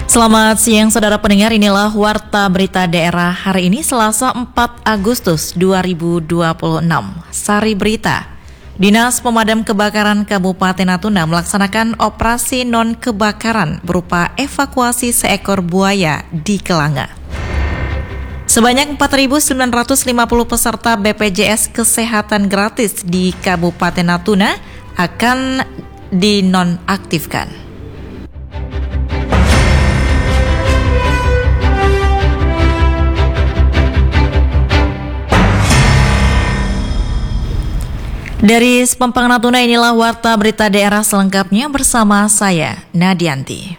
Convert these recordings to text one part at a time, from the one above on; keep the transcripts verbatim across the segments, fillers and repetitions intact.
Selamat siang saudara pendengar, inilah Warta Berita Daerah hari ini Selasa empat Agustus dua ribu dua puluh enam. Sari Berita. Dinas Pemadam Kebakaran Kabupaten Natuna melaksanakan operasi non-kebakaran berupa evakuasi seekor buaya di Kelanga. Sebanyak empat ribu sembilan ratus lima puluh peserta B P J S Kesehatan gratis di Kabupaten Natuna akan dinonaktifkan. Dari Sepempang Natuna, inilah Warta Berita Daerah selengkapnya bersama saya, Nadianti.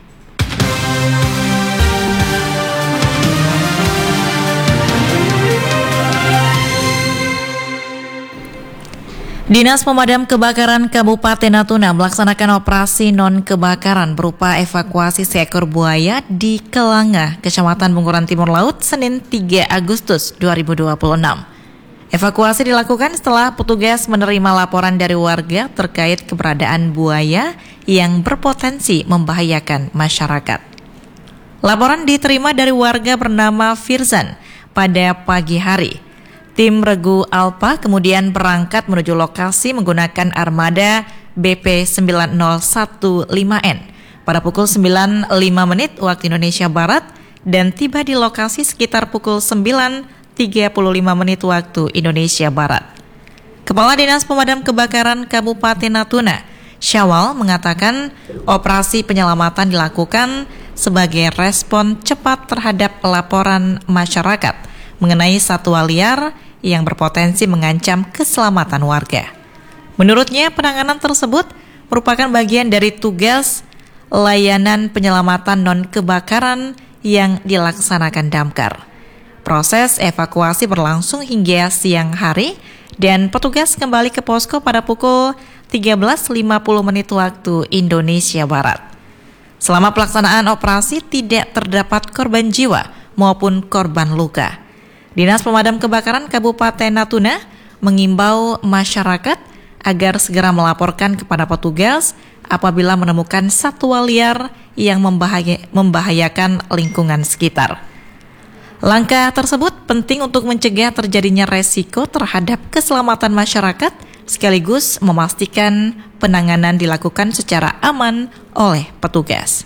Dinas Pemadam Kebakaran Kabupaten Natuna melaksanakan operasi non-kebakaran berupa evakuasi seekor buaya di Kelanga, Kecamatan Bunguran Timur Laut, Senin tiga Agustus dua ribu dua puluh enam. Evakuasi dilakukan setelah petugas menerima laporan dari warga terkait keberadaan buaya yang berpotensi membahayakan masyarakat. Laporan diterima dari warga bernama Firzan pada pagi hari. Tim Regu Alpa kemudian berangkat menuju lokasi menggunakan armada B P sembilan nol satu lima N pada pukul sembilan lima menit waktu Indonesia Barat dan tiba di lokasi sekitar pukul sembilan tiga puluh lima menit waktu Indonesia Barat. Kepala Dinas Pemadam Kebakaran Kabupaten Natuna, Syawal, mengatakan operasi penyelamatan dilakukan sebagai respon cepat terhadap laporan masyarakat mengenai satwa liar yang berpotensi mengancam keselamatan warga. Menurutnya, penanganan tersebut merupakan bagian dari tugas layanan penyelamatan non-kebakaran yang dilaksanakan Damkar. Proses evakuasi berlangsung hingga siang hari dan petugas kembali ke posko pada pukul tiga belas lima puluh menit waktu Indonesia Barat. Selama pelaksanaan operasi tidak terdapat korban jiwa maupun korban luka. Dinas Pemadam Kebakaran Kabupaten Natuna mengimbau masyarakat agar segera melaporkan kepada petugas apabila menemukan satwa liar yang membahaya- membahayakan lingkungan sekitar. Langkah tersebut penting untuk mencegah terjadinya resiko terhadap keselamatan masyarakat sekaligus memastikan penanganan dilakukan secara aman oleh petugas.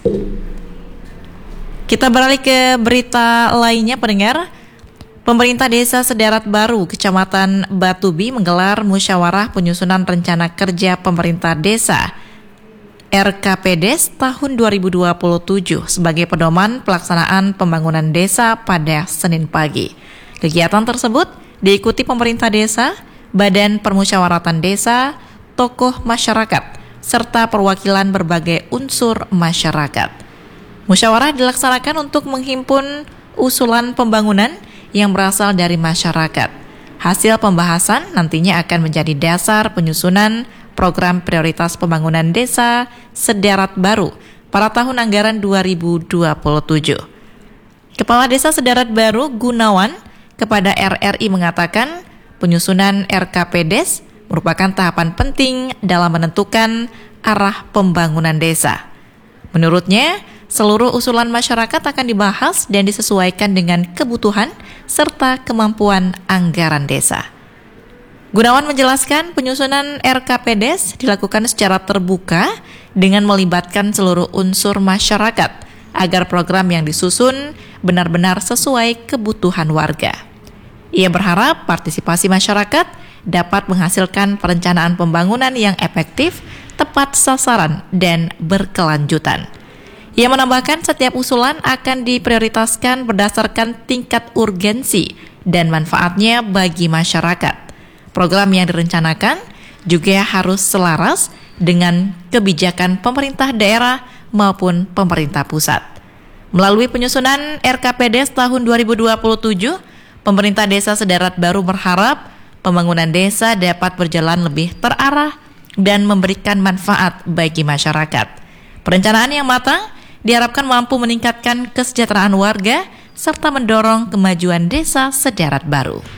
Kita beralih ke berita lainnya, pendengar. Pemerintah Desa Sedarat Baru, Kecamatan Batubi menggelar musyawarah penyusunan rencana kerja pemerintah desa R K P D E S tahun dua ribu dua puluh tujuh sebagai pedoman pelaksanaan pembangunan desa pada Senin pagi. Kegiatan tersebut diikuti pemerintah desa, badan permusyawaratan desa, tokoh masyarakat, serta perwakilan berbagai unsur masyarakat. Musyawarah dilaksanakan untuk menghimpun usulan pembangunan yang berasal dari masyarakat. Hasil pembahasan nantinya akan menjadi dasar penyusunan program prioritas pembangunan desa Sedarat Baru pada tahun anggaran dua ribu dua puluh tujuh. Kepala Desa Sedarat Baru Gunawan kepada R R I mengatakan penyusunan R K P D E S merupakan tahapan penting dalam menentukan arah pembangunan desa. Menurutnya, seluruh usulan masyarakat akan dibahas dan disesuaikan dengan kebutuhan serta kemampuan anggaran desa. Gunawan menjelaskan penyusunan R K P D E S dilakukan secara terbuka dengan melibatkan seluruh unsur masyarakat agar program yang disusun benar-benar sesuai kebutuhan warga. Ia berharap partisipasi masyarakat dapat menghasilkan perencanaan pembangunan yang efektif, tepat sasaran, dan berkelanjutan. Ia menambahkan setiap usulan akan diprioritaskan berdasarkan tingkat urgensi dan manfaatnya bagi masyarakat. Program yang direncanakan juga harus selaras dengan kebijakan pemerintah daerah maupun pemerintah pusat. Melalui penyusunan R K P D E S tahun dua ribu dua puluh tujuh, pemerintah Desa Sedarat Baru berharap pembangunan desa dapat berjalan lebih terarah dan memberikan manfaat bagi masyarakat. Perencanaan yang matang diharapkan mampu meningkatkan kesejahteraan warga serta mendorong kemajuan Desa Sedarat Baru.